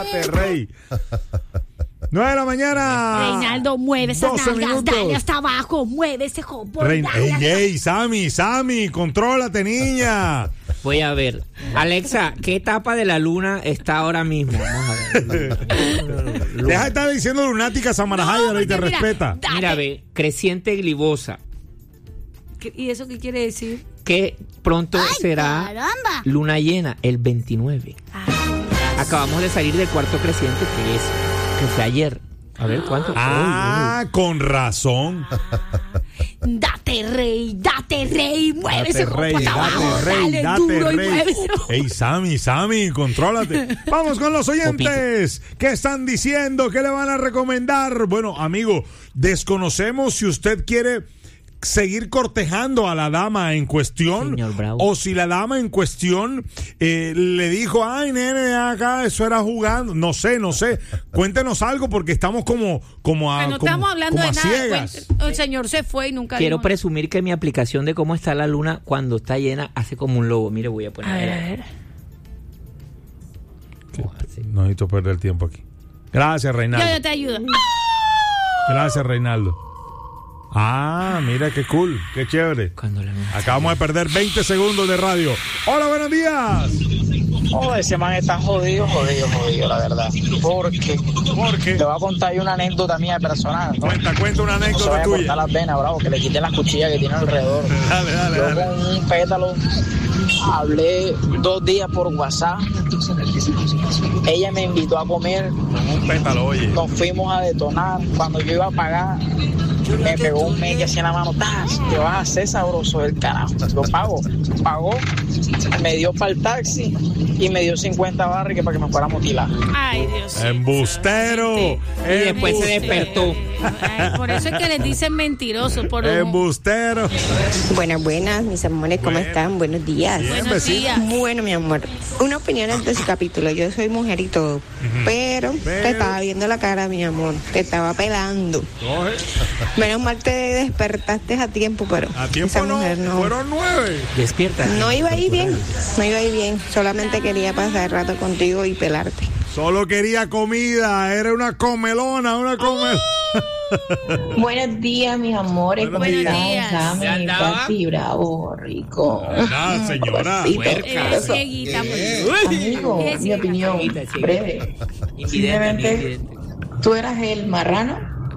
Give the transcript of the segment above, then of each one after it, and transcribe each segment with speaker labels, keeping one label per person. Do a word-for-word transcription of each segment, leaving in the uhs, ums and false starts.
Speaker 1: Rey. nueve de la mañana.
Speaker 2: Reinaldo, mueve esas nalgas,
Speaker 1: minutos.
Speaker 2: dale hasta abajo, mueve ese jopo.
Speaker 1: Rein- ey, ey, Sammy, Sammy, contrólate, niña.
Speaker 3: Voy a ver. Alexa, ¿qué etapa de la luna está ahora mismo? Vamos a ver.
Speaker 1: Deja de estar diciendo lunática Samarajaya,
Speaker 2: No,
Speaker 1: y te
Speaker 2: porque mira,
Speaker 1: respeta.
Speaker 2: dale.
Speaker 3: Mira, ve, creciente glibosa.
Speaker 2: ¿Qué- ¿Y eso qué quiere decir?
Speaker 3: Que pronto
Speaker 2: Ay,
Speaker 3: será
Speaker 2: caramba.
Speaker 3: luna llena, el veintinueve.
Speaker 2: Ah,
Speaker 3: Acabamos de salir del cuarto creciente, que es que fue ayer. A ver, ¿cuánto?
Speaker 1: Ah, con razón.
Speaker 2: Date rey, date rey, mueve
Speaker 1: Date
Speaker 2: ese jopo
Speaker 1: rey,
Speaker 2: hasta
Speaker 1: date
Speaker 2: abajo,
Speaker 1: rey,
Speaker 2: dale
Speaker 1: date
Speaker 2: duro y
Speaker 1: rey.
Speaker 2: mueve ese jopo.
Speaker 1: Ey, Sammy, Sammy, contrólate. Vamos con los oyentes. ¿Qué están diciendo? ¿Qué le van a recomendar? Bueno, amigo, desconocemos si usted quiere seguir cortejando a la dama en cuestión,
Speaker 3: Señor Bravo.
Speaker 1: o si la dama en cuestión eh, le dijo, ay, nene, acá eso era jugando. No sé, no sé. Cuéntenos algo porque estamos como, como a,
Speaker 2: No
Speaker 1: como-
Speaker 2: estamos hablando
Speaker 1: como
Speaker 2: de
Speaker 1: a
Speaker 2: nada.
Speaker 1: ciegas.
Speaker 2: Cuente- El señor se fue y nunca
Speaker 3: Quiero
Speaker 2: dijo
Speaker 3: presumir que mi aplicación de cómo está la luna cuando está llena hace como un lobo. Mire, voy a poner.
Speaker 2: nada. A ver, a ver.
Speaker 1: No necesito perder tiempo aquí. Gracias, Reinaldo.
Speaker 2: Yo, yo te ayudo.
Speaker 1: Gracias, Reinaldo. Ah, mira qué cool, qué chévere.
Speaker 3: Cuando la luna
Speaker 1: Acabamos de perder veinte segundos de radio. Hola, buenos días.
Speaker 4: Oh, ese man está jodido, jodido, jodido, la verdad. Porque
Speaker 1: Porque
Speaker 4: te voy a contar yo una anécdota mía personal, ¿no?
Speaker 1: cuenta, cuenta una
Speaker 4: No se
Speaker 1: anécdota
Speaker 4: vaya a
Speaker 1: tuya.
Speaker 4: cortar las venas, bravo, que le quiten las cuchillas que tiene alrededor.
Speaker 1: Dale, dale,
Speaker 4: Yo
Speaker 1: dale.
Speaker 4: con un pétalo hablé dos días por WhatsApp. Ella me invitó a comer.
Speaker 1: Un pétalo, oye.
Speaker 4: Nos fuimos a detonar. Cuando yo iba a pagar, me pegó un meque así en la mano. ¡Tas! Te vas a hacer sabroso del carajo. Yo pago. Pagó. Me dio para el taxi y me dio cincuenta barras que para que me fuera a mutilar.
Speaker 2: Ay, Dios.
Speaker 1: Embustero.
Speaker 3: y después se
Speaker 1: Embustero.
Speaker 3: despertó.
Speaker 2: Ay, por eso es que les dicen mentirosos. Por un...
Speaker 1: Embustero.
Speaker 5: Buenas, buenas, mis amores, ¿cómo
Speaker 1: Bueno.
Speaker 5: están? Buenos días.
Speaker 1: Bien,
Speaker 2: Buenos
Speaker 1: vecino.
Speaker 2: días.
Speaker 5: Bueno, mi amor, una opinión ante ese capítulo. Yo soy mujer y todo, pero,
Speaker 1: Pero-
Speaker 5: te estaba viendo la cara, mi amor. Te estaba pelando.
Speaker 1: Coge.
Speaker 5: Menos mal te despertaste a tiempo, pero
Speaker 1: A tiempo
Speaker 5: esa
Speaker 1: no,
Speaker 5: mujer no.
Speaker 1: fueron nueve.
Speaker 3: Despierta.
Speaker 5: No iba a ir bien, no iba a ir bien. Solamente quería pasar el rato contigo y pelarte.
Speaker 1: Solo quería comida, era una comelona, una comelona.
Speaker 6: Buenos días, mis amores.
Speaker 1: Buenos
Speaker 6: ¿Cómo
Speaker 2: días.
Speaker 6: están?
Speaker 3: ¿Se
Speaker 6: Sammy,
Speaker 3: andaba?
Speaker 6: papi, bravo, rico.
Speaker 1: Ah, señora.
Speaker 6: Papacito.
Speaker 3: Puerca.
Speaker 2: Es cieguita, pues.
Speaker 6: Amigo,
Speaker 2: Es
Speaker 6: mi opinión,
Speaker 3: cieguita, cieguita.
Speaker 6: breve.
Speaker 3: Invidente,
Speaker 6: Simplemente,
Speaker 3: invidente.
Speaker 6: tú eras el marrano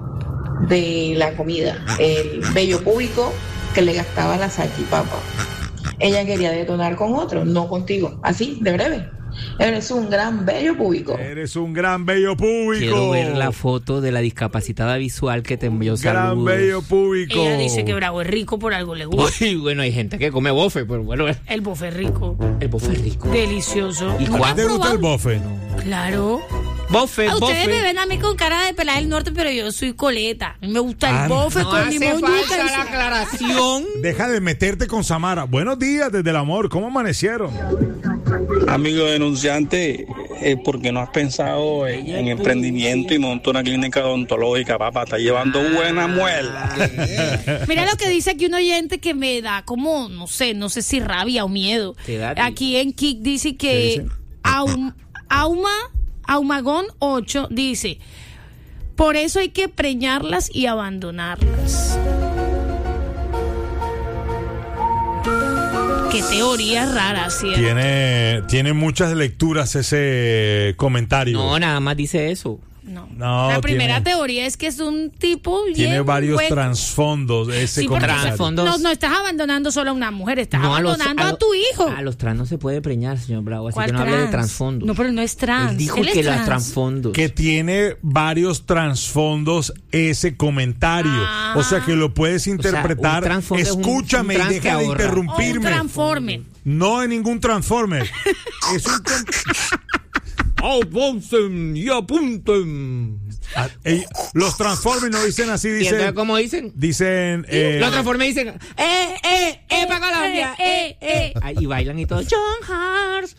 Speaker 6: de la comida, el bello público que le gastaba la salchipapa. Ella quería detonar con otro, no contigo. Así, de breve. Eres un gran bello público.
Speaker 1: Eres un gran bello público.
Speaker 3: Quiero ver la foto de la discapacitada visual que te envió
Speaker 1: Gran
Speaker 3: saludos.
Speaker 1: bello público.
Speaker 2: Ella dice que Bravo es rico, por algo le gusta.
Speaker 3: Uy, bueno, hay gente que come bofe, pero bueno,
Speaker 2: El bofe es rico,
Speaker 3: el bofe es rico.
Speaker 2: delicioso.
Speaker 3: ¿Y
Speaker 2: ¿No lo
Speaker 3: cuánto
Speaker 2: has
Speaker 1: ¿Te gusta el
Speaker 2: probado?
Speaker 1: bofe?
Speaker 2: Claro.
Speaker 3: Bofe,
Speaker 2: Ah, ustedes me
Speaker 3: bofe.
Speaker 2: ven a mí con cara de pelada del norte, pero yo soy coleta. A mí me gusta
Speaker 1: Ah,
Speaker 2: el bofe
Speaker 3: No
Speaker 2: con
Speaker 3: hace
Speaker 2: limón
Speaker 3: falta
Speaker 2: yuca.
Speaker 3: la aclaración.
Speaker 1: Deja de meterte con Samara. Buenos días desde el amor. ¿Cómo amanecieron?
Speaker 7: Amigo denunciante, eh, ¿por qué no has pensado en, en emprendimiento y montar una clínica odontológica, papá? Está llevando buena muela.
Speaker 2: Mira lo que dice aquí un oyente que me da como, no sé, no sé si rabia o miedo.
Speaker 3: Te da a ti.
Speaker 2: Aquí en Kik dice
Speaker 1: ¿Qué
Speaker 2: que
Speaker 1: dice?
Speaker 2: Aum- Auma, Aumagón ocho dice, por eso hay que preñarlas y abandonarlas. Qué teoría rara, ¿cierto?
Speaker 1: Tiene, tiene muchas lecturas ese comentario.
Speaker 3: No, nada más dice eso.
Speaker 2: No.
Speaker 1: No,
Speaker 2: La primera
Speaker 1: tiene-
Speaker 2: teoría es que es un tipo
Speaker 1: Tiene
Speaker 2: bien
Speaker 1: varios
Speaker 2: hueco.
Speaker 1: trasfondos ese
Speaker 2: Sí, porque
Speaker 1: comentario.
Speaker 3: Trasfondo.
Speaker 2: no, no estás abandonando solo a una mujer, estás
Speaker 3: No,
Speaker 2: abandonando a,
Speaker 3: lo-
Speaker 2: tu hijo.
Speaker 3: A los trans no se puede preñar, señor Bravo, así
Speaker 2: ¿Cuál
Speaker 3: que no hable de
Speaker 2: trans?
Speaker 3: trasfondo.
Speaker 2: No, pero no es trans.
Speaker 3: Él dijo
Speaker 2: Él es
Speaker 3: que los
Speaker 2: trans.
Speaker 3: trasfondos.
Speaker 1: Que tiene varios trasfondos ese comentario.
Speaker 2: Ah.
Speaker 1: O sea que lo puedes
Speaker 3: un
Speaker 1: interpretar.
Speaker 3: trasfondo es un-
Speaker 1: Escúchame
Speaker 3: un
Speaker 1: y
Speaker 3: trans
Speaker 1: deja
Speaker 3: que
Speaker 1: de
Speaker 3: ahorra.
Speaker 2: O un
Speaker 1: interrumpirme.
Speaker 2: transformer.
Speaker 1: No es ningún transformer. Es un com-
Speaker 3: Avancen y apunten.
Speaker 1: Ah, ey, los transformers no dicen así,
Speaker 3: ¿Y entonces
Speaker 1: dicen.
Speaker 3: cómo dicen?
Speaker 1: Dicen. eh,
Speaker 3: Los transformes dicen, ¡eh, eh, eh, para Colombia!
Speaker 2: eh,
Speaker 3: ¡Eh, eh! Ay, y bailan y todo. John Hearts,